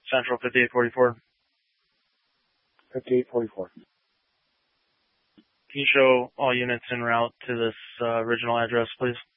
Central 5844. 5844. Can you show all units en route to this original address, please?